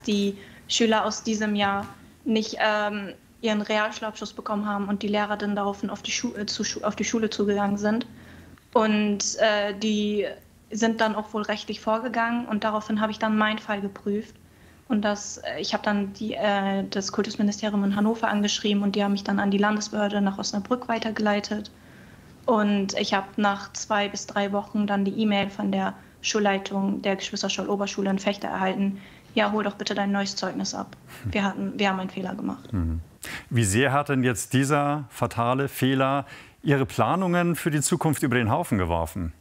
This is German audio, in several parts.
die Schüler aus diesem Jahr nicht ihren Realschulabschluss bekommen haben und die Lehrer dann daraufhin auf die Schule zugegangen sind. Und die sind dann auch wohl rechtlich vorgegangen und daraufhin habe ich dann meinen Fall geprüft. Und ich habe dann das Kultusministerium in Hannover angeschrieben und die haben mich dann an die Landesbehörde nach Osnabrück weitergeleitet. Und ich habe nach 2 bis 3 Wochen dann die E-Mail von der Schulleitung der Geschwister-Scholl-Oberschule in Vechta erhalten. Ja, hol doch bitte dein neues Zeugnis ab. Wir haben einen Fehler gemacht. Wie sehr hat denn jetzt dieser fatale Fehler Ihre Planungen für die Zukunft über den Haufen geworfen?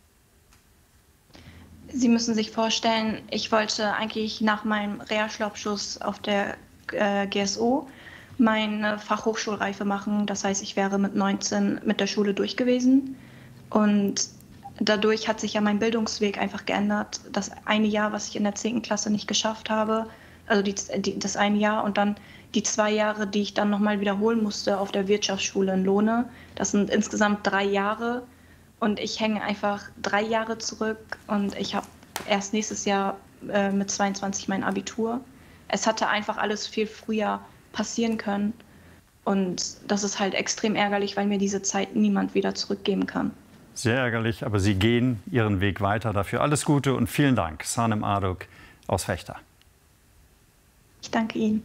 Sie müssen sich vorstellen, ich wollte eigentlich nach meinem Realschulabschluss auf der GSO meine Fachhochschulreife machen. Das heißt, ich wäre mit 19 mit der Schule durch gewesen. Und dadurch hat sich ja mein Bildungsweg einfach geändert. Das eine Jahr, was ich in der 10. Klasse nicht geschafft habe, also das eine Jahr und dann die 2 Jahre, die ich dann nochmal wiederholen musste auf der Wirtschaftsschule in Lohne. Das sind insgesamt 3 Jahre und ich hänge einfach 3 Jahre zurück und ich habe erst nächstes Jahr mit 22 mein Abitur. Es hatte einfach alles viel früher passieren können und das ist halt extrem ärgerlich, weil mir diese Zeit niemand wieder zurückgeben kann. Sehr ärgerlich, aber Sie gehen Ihren Weg weiter. Dafür alles Gute und vielen Dank, Sanem Arduk aus Vechta. Ich danke Ihnen.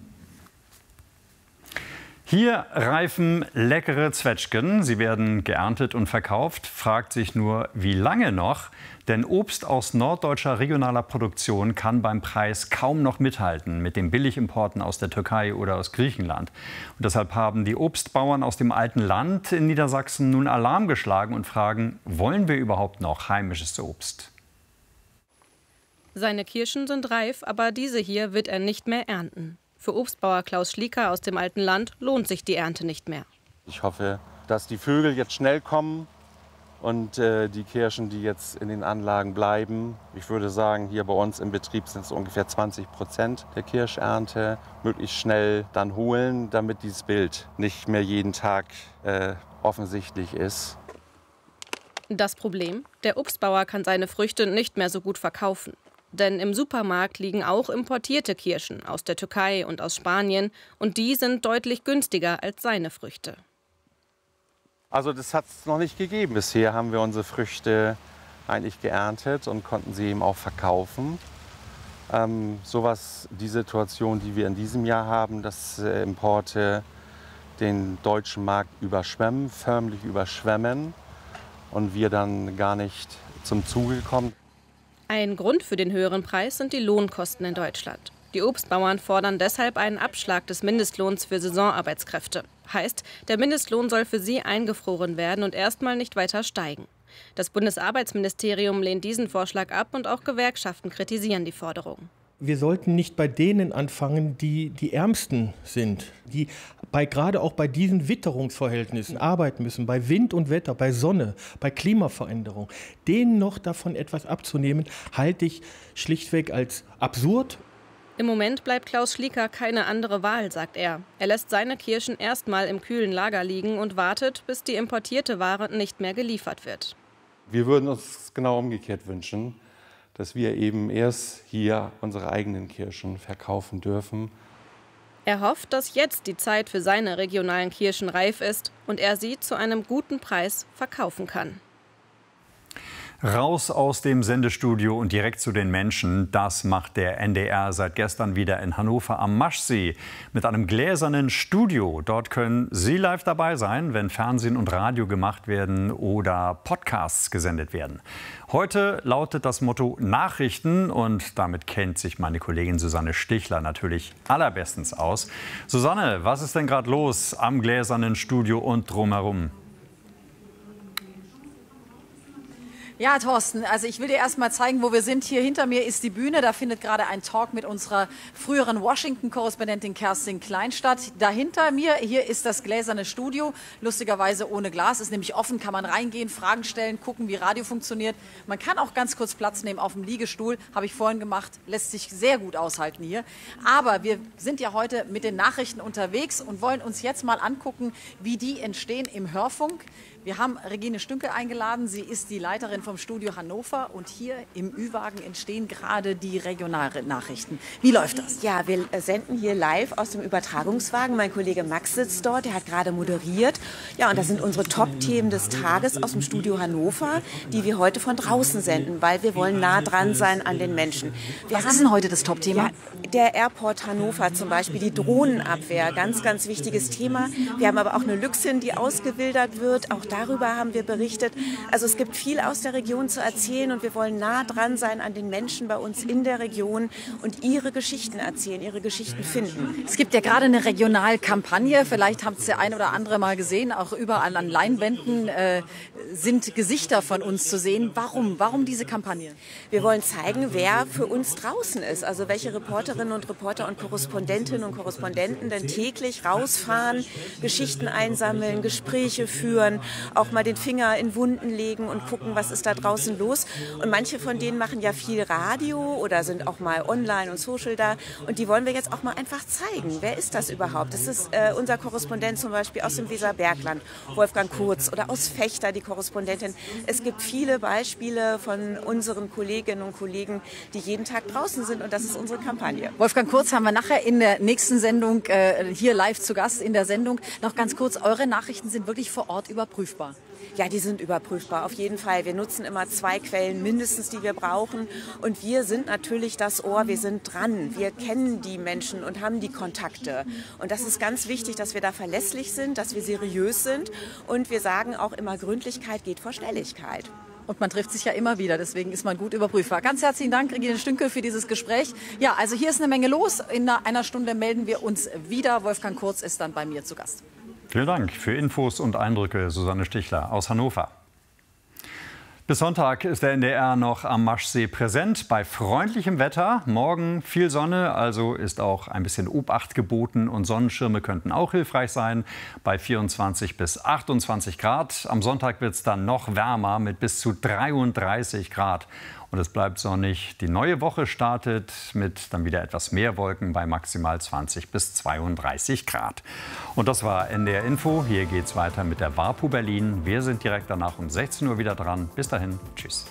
Hier reifen leckere Zwetschgen. Sie werden geerntet und verkauft. Fragt sich nur, wie lange noch? Denn Obst aus norddeutscher regionaler Produktion kann beim Preis kaum noch mithalten mit den Billigimporten aus der Türkei oder aus Griechenland. Und deshalb haben die Obstbauern aus dem alten Land in Niedersachsen nun Alarm geschlagen und fragen, wollen wir überhaupt noch heimisches Obst? Seine Kirschen sind reif, aber diese hier wird er nicht mehr ernten. Für Obstbauer Klaus Schlieker aus dem alten Land lohnt sich die Ernte nicht mehr. Ich hoffe, dass die Vögel jetzt schnell kommen und die Kirschen, die jetzt in den Anlagen bleiben. Ich würde sagen, hier bei uns im Betrieb sind es ungefähr 20% der Kirschernte, möglichst schnell dann holen, damit dieses Bild nicht mehr jeden Tag offensichtlich ist. Das Problem? Der Obstbauer kann seine Früchte nicht mehr so gut verkaufen. Denn im Supermarkt liegen auch importierte Kirschen aus der Türkei und aus Spanien. Und die sind deutlich günstiger als seine Früchte. Also das hat es noch nicht gegeben. Bisher haben wir unsere Früchte eigentlich geerntet und konnten sie eben auch verkaufen. Die Situation, die wir in diesem Jahr haben, dass Importe den deutschen Markt überschwemmen, förmlich überschwemmen und wir dann gar nicht zum Zuge kommen. Ein Grund für den höheren Preis sind die Lohnkosten in Deutschland. Die Obstbauern fordern deshalb einen Abschlag des Mindestlohns für Saisonarbeitskräfte. Heißt, der Mindestlohn soll für sie eingefroren werden und erstmal nicht weiter steigen. Das Bundesarbeitsministerium lehnt diesen Vorschlag ab und auch Gewerkschaften kritisieren die Forderung. Wir sollten nicht bei denen anfangen, die die Ärmsten sind, die gerade auch bei diesen Witterungsverhältnissen arbeiten müssen, bei Wind und Wetter, bei Sonne, bei Klimaveränderung. Denen noch davon etwas abzunehmen, halte ich schlichtweg als absurd. Im Moment bleibt Klaus Schlieker keine andere Wahl, sagt er. Er lässt seine Kirschen erstmal im kühlen Lager liegen und wartet, bis die importierte Ware nicht mehr geliefert wird. Wir würden uns genau umgekehrt wünschen, dass wir eben erst hier unsere eigenen Kirschen verkaufen dürfen. Er hofft, dass jetzt die Zeit für seine regionalen Kirschen reif ist und er sie zu einem guten Preis verkaufen kann. Raus aus dem Sendestudio und direkt zu den Menschen. Das macht der NDR seit gestern wieder in Hannover am Maschsee mit einem gläsernen Studio. Dort können Sie live dabei sein, wenn Fernsehen und Radio gemacht werden oder Podcasts gesendet werden. Heute lautet das Motto Nachrichten und damit kennt sich meine Kollegin Susanne Stichler natürlich allerbestens aus. Susanne, was ist denn gerade los am gläsernen Studio und drumherum? Ja, Thorsten, also ich will dir erst mal zeigen, wo wir sind. Hier hinter mir ist die Bühne. Da findet gerade ein Talk mit unserer früheren Washington-Korrespondentin Kerstin Klein statt. Dahinter mir, hier ist das gläserne Studio. Lustigerweise ohne Glas, ist nämlich offen, kann man reingehen, Fragen stellen, gucken, wie Radio funktioniert. Man kann auch ganz kurz Platz nehmen auf dem Liegestuhl. Habe ich vorhin gemacht, lässt sich sehr gut aushalten hier. Aber wir sind ja heute mit den Nachrichten unterwegs und wollen uns jetzt mal angucken, wie die entstehen im Hörfunk. Wir haben Regine Stünkel eingeladen. Sie ist die Leiterin vom vom Studio Hannover und hier im Ü-Wagen entstehen gerade die Regionalnachrichten. Wie läuft das? Ja, wir senden hier live aus dem Übertragungswagen. Mein Kollege Max sitzt dort, der hat gerade moderiert. Ja, und das sind unsere Top-Themen des Tages aus dem Studio Hannover, die wir heute von draußen senden, weil wir wollen nah dran sein an den Menschen. Was ist denn heute das Top-Thema? Ja, der Airport Hannover zum Beispiel, die Drohnenabwehr, ganz, ganz wichtiges Thema. Wir haben aber auch eine Luchsin, die ausgewildert wird. Auch darüber haben wir berichtet. Also es gibt viel aus der Region zu erzählen und wir wollen nah dran sein an den Menschen bei uns in der Region und ihre Geschichten erzählen, ihre Geschichten finden. Es gibt ja gerade eine Regionalkampagne, vielleicht habt ihr ein oder andere mal gesehen, auch überall an Leinwänden sind Gesichter von uns zu sehen. Warum diese Kampagne? Wir wollen zeigen, wer für uns draußen ist, also welche Reporterinnen und Reporter und Korrespondentinnen und Korrespondenten denn täglich rausfahren, Geschichten einsammeln, Gespräche führen, auch mal den Finger in Wunden legen und gucken, was ist da draußen los. Und manche von denen machen ja viel Radio oder sind auch mal online und social da. Und die wollen wir jetzt auch mal einfach zeigen. Wer ist das überhaupt? Das ist unser Korrespondent zum Beispiel aus dem Weserbergland, Wolfgang Kurz, oder aus Vechta, die Korrespondentin. Es gibt viele Beispiele von unseren Kolleginnen und Kollegen, die jeden Tag draußen sind. Und das ist unsere Kampagne. Wolfgang Kurz haben wir nachher in der nächsten Sendung hier live zu Gast in der Sendung. Noch ganz kurz, eure Nachrichten sind wirklich vor Ort überprüfbar? Ja, die sind überprüfbar, auf jeden Fall. Wir nutzen immer 2 Quellen mindestens, die wir brauchen. Und wir sind natürlich das Ohr, wir sind dran. Wir kennen die Menschen und haben die Kontakte. Und das ist ganz wichtig, dass wir da verlässlich sind, dass wir seriös sind. Und wir sagen auch immer, Gründlichkeit geht vor Schnelligkeit. Und man trifft sich ja immer wieder, deswegen ist man gut überprüfbar. Ganz herzlichen Dank, Regine Stünkel, für dieses Gespräch. Ja, also hier ist eine Menge los. In einer Stunde melden wir uns wieder. Wolfgang Kurz ist dann bei mir zu Gast. Vielen Dank für Infos und Eindrücke, Susanne Stichler aus Hannover. Bis Sonntag ist der NDR noch am Maschsee präsent, bei freundlichem Wetter. Morgen viel Sonne, also ist auch ein bisschen Obacht geboten und Sonnenschirme könnten auch hilfreich sein, bei 24 bis 28 Grad. Am Sonntag wird es dann noch wärmer mit bis zu 33 Grad. Und es bleibt sonnig. Die neue Woche startet mit dann wieder etwas mehr Wolken bei maximal 20 bis 32 Grad. Und das war NDR Info. Hier geht's weiter mit der WAPO Berlin. Wir sind direkt danach um 16 Uhr wieder dran. Bis dahin, tschüss.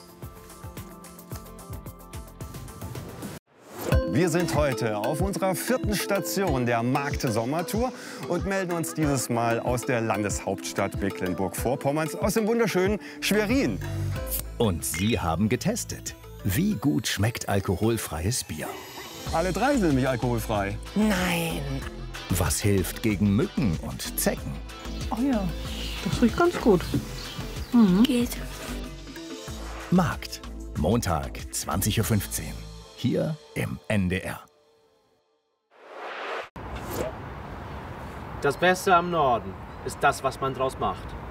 Wir sind heute auf unserer 4. Station der Markt-Sommertour und melden uns dieses Mal aus der Landeshauptstadt Mecklenburg-Vorpommerns, aus dem wunderschönen Schwerin. Und Sie haben getestet. Wie gut schmeckt alkoholfreies Bier? Alle 3 sind nämlich alkoholfrei. Nein. Was hilft gegen Mücken und Zecken? Oh ja, das riecht ganz gut. Geht. Markt. Montag, 20:15 Uhr. Hier im NDR. Das Beste am Norden ist das, was man draus macht.